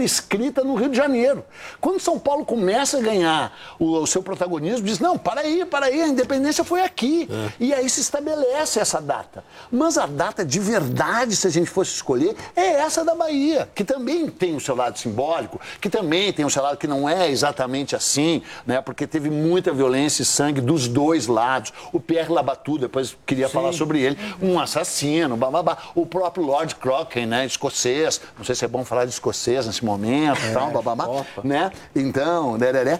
história escrita no Rio de Janeiro. Quando São Paulo começa a ganhar o seu protagonismo, diz, não, para aí, a independência foi aqui. E aí se estabelece essa data. Mas a data de verdade, se a gente fosse escolher, é essa da Bahia, que também tem o seu lado simbólico, que também tem o seu lado que não é exatamente assim, né? Porque teve muita violência e sangue dos dois lados. O Pierre Labatut, depois queria falar sobre ele, um assassino, bababá. O próprio Lord Crocken, né, escocês, não sei se é bom falar de escocês nesse momento, tal, bababá, né? Então,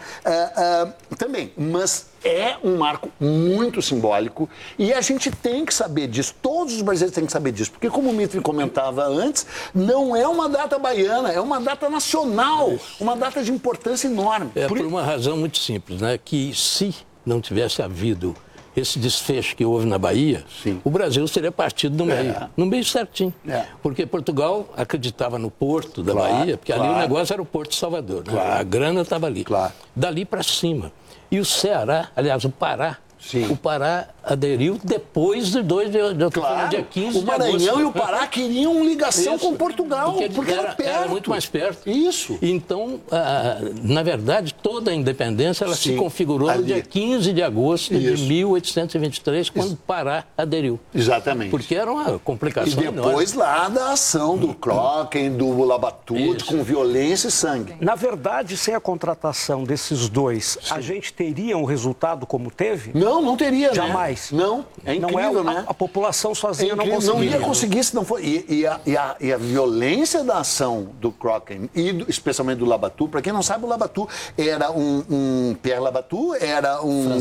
também, mas é um marco muito simbólico e a gente tem que saber disso, todos os brasileiros têm que saber disso, porque como o Mitri comentava antes, não é uma data baiana, é uma data nacional, uma data de importância enorme. Por uma razão muito simples, né? Que se não tivesse havido esse desfecho que houve na Bahia, o Brasil seria partido no meio, no meio certinho. Porque Portugal acreditava no porto da Bahia, porque ali o negócio era o Porto de Salvador, né? A grana estava ali. Dali para cima. E o Ceará, aliás, o Pará, o Pará aderiu depois de dia 15 o Maranhão de agosto. E o Pará queriam ligação com Portugal, porque era perto. Era muito mais perto. Isso. Então, na verdade, toda a independência ela se configurou no dia 15 de agosto de 1823, quando o Pará aderiu. Exatamente. Porque era uma complicação enorme. E depois lá da ação do Crocken, do Labatut, com violência e sangue. Na verdade, sem a contratação desses dois, a gente teria um resultado como teve? Não teria, jamais. Né? Não, é incrível, né? A população sozinha não conseguiria. Não ia conseguir se não for. E a violência da ação do Crocken e especialmente do Labatut, para quem não sabe, o Labatut era Pierre Labatut era um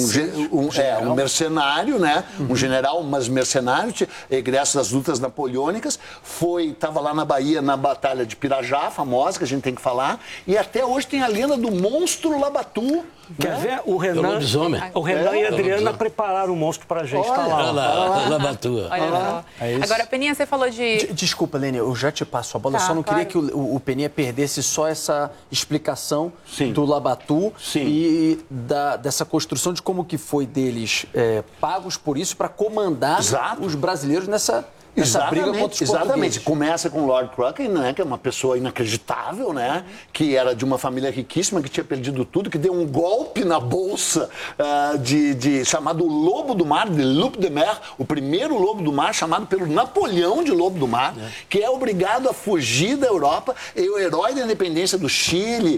mercenário, né? Um general, mas mercenário, egresso das lutas napoleônicas, estava lá na Bahia na Batalha de Pirajá, famosa, que a gente tem que falar, e até hoje tem a lenda do monstro Labatut. Quer ver? O Renan e a Adriana prepararam o monstro pra gente. Tá lá. Labatut. Agora, Peninha, você falou de... Desculpa, Lênia, eu já te passo a bola. Eu só não queria que o Peninha perdesse só essa explicação do Labatut e dessa construção de como que foi deles pagos por isso para comandar os brasileiros nessa briga contra os portugueses. Começa com o Lord Crocken, né, que é uma pessoa inacreditável, né, que era de uma família riquíssima, que tinha perdido tudo, que deu um golpe na bolsa chamado Lobo do Mar, de Loup de Mer, o primeiro Lobo do Mar, chamado pelo Napoleão de Lobo do Mar, que é obrigado a fugir da Europa, e o herói da independência do Chile,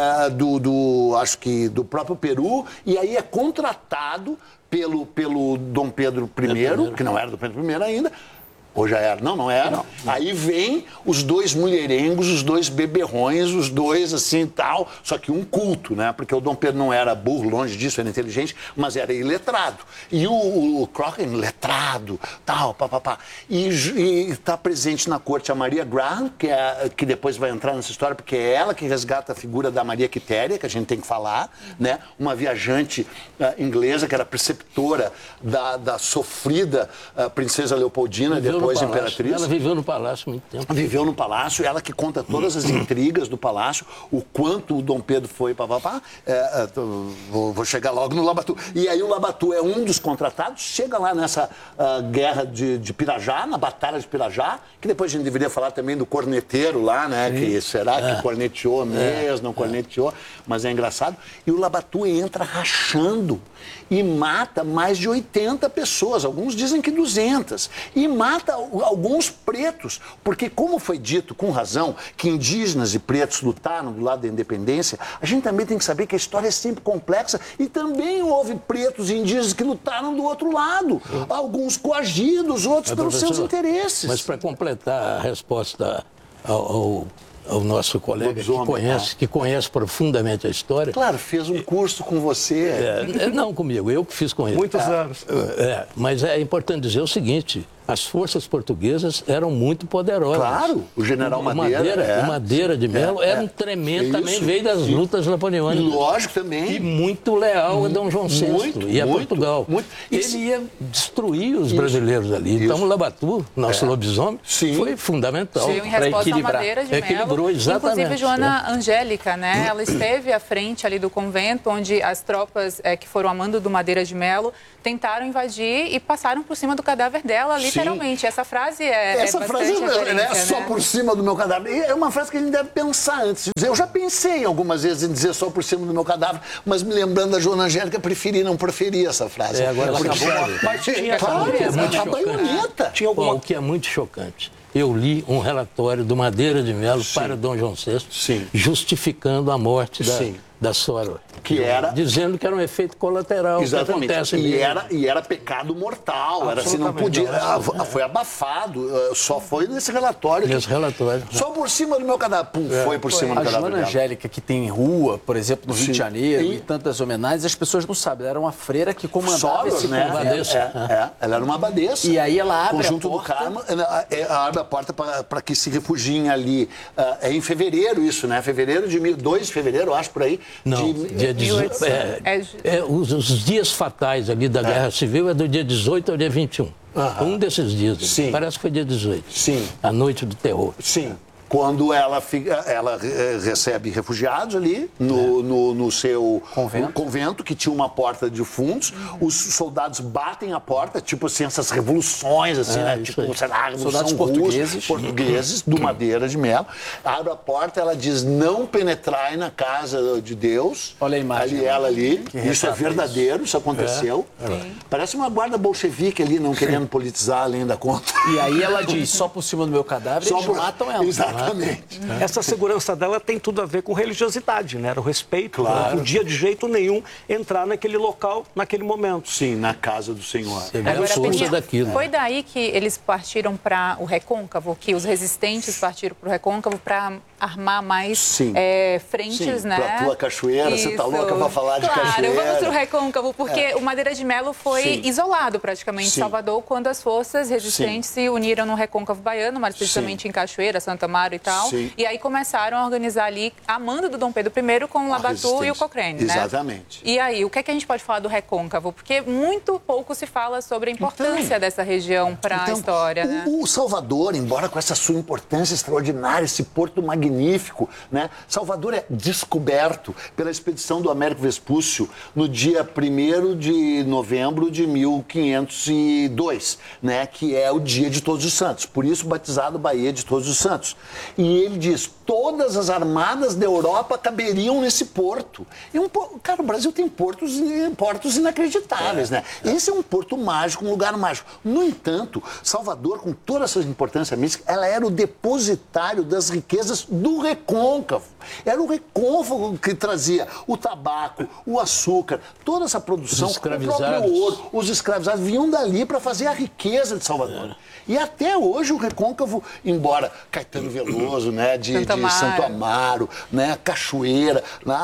acho que do próprio Peru, e aí é contratado pelo Dom Pedro I, que não era do Pedro I ainda. Ou já era? Não era. Não. Aí vem os dois mulherengos, os dois beberrões, os dois assim tal, só que um culto, né? Porque o Dom Pedro não era burro, longe disso, era inteligente, mas era iletrado. E o Crocken, letrado, tal, papapá. E está presente na corte a Maria Graham, que depois vai entrar nessa história, porque é ela que resgata a figura da Maria Quitéria, que a gente tem que falar, né? Uma viajante inglesa que era preceptora da sofrida princesa Leopoldina, depois imperatriz. Ela viveu no palácio muito tempo. Viveu no palácio, ela que conta todas as intrigas do palácio, o quanto o Dom Pedro foi, vou chegar logo no Labatut. E aí o Labatut é um dos contratados, chega lá nessa guerra de Pirajá, na Batalha de Pirajá, que depois a gente deveria falar também do corneteiro lá, né? Que será que corneteou mesmo, não corneteou, mas é engraçado. E o Labatut entra rachando e mata mais de 80 pessoas, alguns dizem que 200, e mata alguns pretos, porque como foi dito com razão que indígenas e pretos lutaram do lado da independência, a gente também tem que saber que a história é sempre complexa e também houve pretos e indígenas que lutaram do outro lado, alguns coagidos, outros pelos seus interesses. Mas para completar a resposta ao nosso colega que conhece profundamente a história. Claro, fez um curso com você. Não comigo, eu que fiz com ele. Muitos anos. Mas é importante dizer o seguinte, as forças portuguesas eram muito poderosas. Claro, o general Madeira. O Madeira de Mello era um tremendo, também veio das lutas napoleônicas. Lógico, também. E muito leal a Dom João VI e a Portugal. Ele ia destruir os brasileiros ali. Então o Labatut, nosso lobisomem, foi fundamental para equilibrar. Madeira de Mello, equilibrou exatamente. Inclusive Joana Angélica, né? Ela esteve à frente ali do convento, onde as tropas que foram a mando do Madeira de Mello tentaram invadir e passaram por cima do cadáver dela ali Literalmente, essa frase é Essa frase é só por cima do meu cadáver. E é uma frase que a gente deve pensar antes de dizer. Eu já pensei algumas vezes em dizer só por cima do meu cadáver, mas me lembrando da Joana Angélica, preferi não proferir essa frase. Agora ela acabou. Mas tinha a baioneta. Tinha alguma... O que é muito chocante. Eu li um relatório do Madeira de Mello para Dom João VI, justificando a morte da Sora. Que era... Dizendo que era um efeito colateral. Exatamente. Que acontece E era pecado mortal. Era assim, não podia. Foi abafado. Só foi nesse relatório. Nesse relatório. Só por cima do meu cadáver. Pum, foi por cima do cadáver. A Joana Angélica, que tem rua, por exemplo, no Rio de Janeiro, e tantas homenagens, as pessoas não sabem. Ela era uma freira que comandava esse convento. Ela era uma abadesa. E aí ela abre Conjunto a porta. do Carmo, abre a porta para que se refugiem ali. É em fevereiro isso, né? 2 de fevereiro, eu acho, por aí. Não, dia 18. Os dias fatais ali da Guerra Civil é do dia 18 ao dia 21. Um desses dias. Sim. Parece que foi dia 18. Sim. A noite do terror. Sim. Quando ela recebe refugiados ali no seu convento, que tinha uma porta de fundos, os soldados batem a porta, tipo assim, essas revoluções, assim, né? Tipo, sei lá, soldados portugueses do Madeira de Mello. Abre a porta, ela diz, não penetrai na casa de Deus. Olha a imagem. Ela ali. Isso é verdadeiro, isso aconteceu. Parece uma guarda bolchevique ali, não querendo politizar além da conta. E aí ela diz, só por cima do meu cadáver, eles matam ela. Exatamente. Essa segurança dela tem tudo a ver com religiosidade, né? Era o respeito. Não podia de jeito nenhum entrar naquele local, naquele momento. Sim, na casa do Senhor. Foi daí que eles partiram para o Recôncavo, que os resistentes partiram para o Recôncavo para armar mais frentes, né? Para a tua cachoeira, você está louca para falar de cachoeira. Claro, vamos para o Recôncavo, porque o Madeira de Mello foi isolado praticamente em Salvador, quando as forças resistentes se uniram no Recôncavo Baiano, mais precisamente em Cachoeira, Santa Amaro e tal. E aí começaram a organizar ali, a mando do Dom Pedro I com o Labatu e o Cochrane, né? Exatamente. E aí, o que é que a gente pode falar do Recôncavo? Porque muito pouco se fala sobre a importância dessa região para a história, né? O Salvador, embora com essa sua importância extraordinária, esse porto magnífico, né? Salvador é descoberto pela expedição do Américo Vespúcio no dia 1º de novembro de 1502, né? Que é o dia de Todos os Santos. Por isso, batizado Baía de Todos os Santos. E ele diz, todas as armadas da Europa caberiam nesse porto. Cara, o Brasil tem portos inacreditáveis, né? Esse é um porto mágico, um lugar mágico. No entanto, Salvador, com toda essa importância mística, ela era o depositário das riquezas do Recôncavo. Era o Recôncavo que trazia o tabaco, o açúcar, toda essa produção, o próprio ouro. Os escravizados vinham dali para fazer a riqueza de Salvador. E até hoje o Recôncavo, embora Caetano Veloso, né, de Santo Amaro, né, Cachoeira,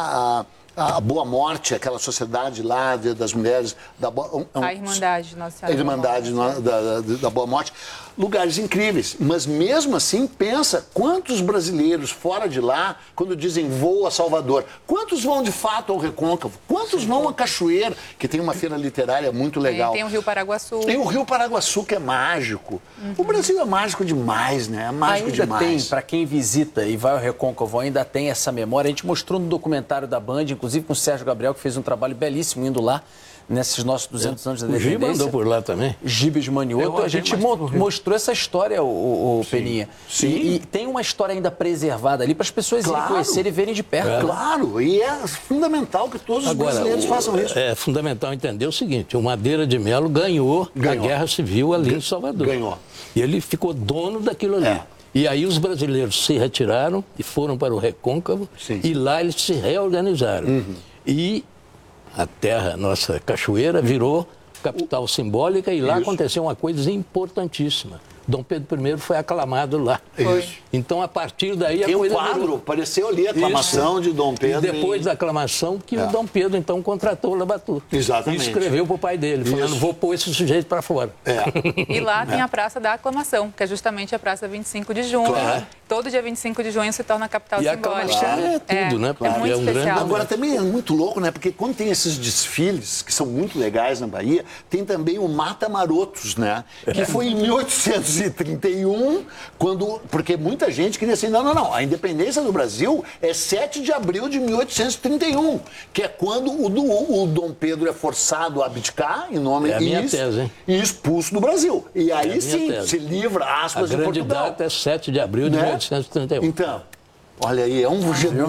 a Boa Morte, aquela sociedade lá das mulheres a Irmandade Nossa Senhora. A Irmandade da Boa Morte. Lugares incríveis, mas mesmo assim, pensa quantos brasileiros fora de lá, quando dizem vou a Salvador, quantos vão de fato ao Recôncavo? Quantos vão a Cachoeira, que tem uma feira literária muito legal? Tem o Rio Paraguaçu. Tem o Rio Paraguaçu, que é mágico. O Brasil é mágico demais, né? É mágico demais. Ainda tem, para quem visita e vai ao Recôncavo, ainda tem essa memória. A gente mostrou no documentário da Band, inclusive com o Sérgio Gabriel, que fez um trabalho belíssimo indo lá, nesses nossos 200 anos da independência. O Giba andou por lá também. Gibes Manioto. A gente mostrou essa história, o Peninha. Sim. E tem uma história ainda preservada ali para as pessoas irem conhecerem e verem de perto. Claro, e é fundamental que todos os brasileiros façam isso. É fundamental entender o seguinte, o Madeira de Mello ganhou a Guerra Civil ali em Salvador. Ganhou. E ele ficou dono daquilo ali. E aí os brasileiros se retiraram e foram para o Recôncavo e lá eles se reorganizaram. E a terra, nossa cachoeira, virou capital simbólica e lá aconteceu uma coisa importantíssima. Dom Pedro I foi aclamado lá. Então, a partir daí... Tem um quadro, apareceu ali a aclamação de Dom Pedro. E depois da aclamação, que o Dom Pedro, então, contratou o Labatu. Exatamente. E escreveu para o pai dele, falando, vou pôr esse sujeito para fora. E lá tem a Praça da Aclamação, que é justamente a Praça 25 de Junho, todo dia 25 de junho se torna a capital simbólica. E a tudo, né? É muito especial. Agora, também é muito louco, né? Porque quando tem esses desfiles, que são muito legais na Bahia, tem também o Mata Marotos, né? Que foi em 1831, porque muita gente queria assim, não, a independência do Brasil é 7 de abril de 1831, que é quando o Dom Pedro é forçado a abdicar em nome e expulso do Brasil. E aí sim, se livra, aspas, de Portugal. A grande data é 7 de abril de 1831. Então, olha aí, é um